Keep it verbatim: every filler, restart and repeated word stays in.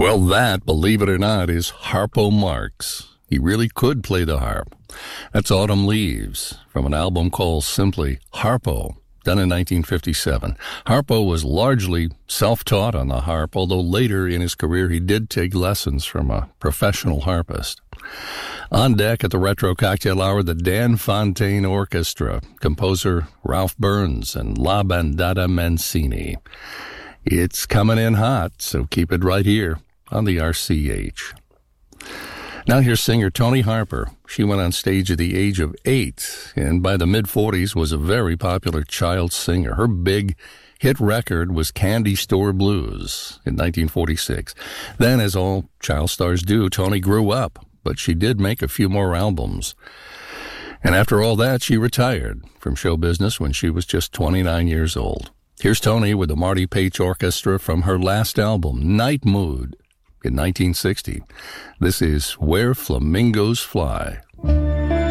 Well, that, believe it or not, is Harpo Marx. He really could play the harp. That's Autumn Leaves, from an album called simply Harpo, done in nineteen fifty-seven. Harpo was largely self-taught on the harp, although later in his career he did take lessons from a professional harpist. On deck at the Retro Cocktail Hour, the Dan Fontaine Orchestra, composer Ralph Burns and La Bandata Mancini. It's coming in hot, so keep it right here on the R C H. Now here's singer Toni Harper. She went on stage at the age of eight, and by the mid-forties was a very popular child singer. Her big hit record was Candy Store Blues in nineteen forty-six. Then, as all child stars do, Toni grew up, but she did make a few more albums. And after all that, she retired from show business when she was just twenty-nine years old. Here's Toni with the Marty Paich Orchestra from her last album, Night Mood, in nineteen sixty. This is Where Flamingos Fly.